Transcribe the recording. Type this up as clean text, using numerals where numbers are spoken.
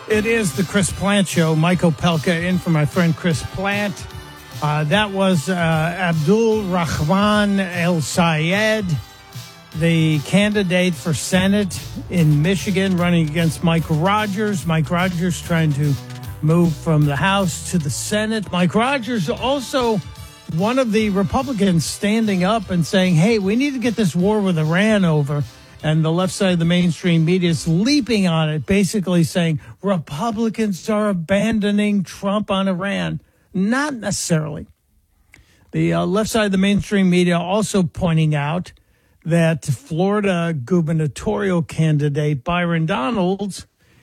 It is the Chris Plant Show. Mike Opelka in for my friend Chris Plant. That was Abdul Rahman El Sayed, the candidate for Senate in Michigan, running against Mike Rogers. Mike Rogers trying to move from the House to the Senate. Mike Rogers also one of the Republicans standing up and saying, hey, we need to get this war with Iran over. And the left side of the mainstream media is leaping on it, basically saying Republicans are abandoning Trump on Iran. Not necessarily. The left side of the mainstream media also pointing out that Florida gubernatorial candidate Byron Donalds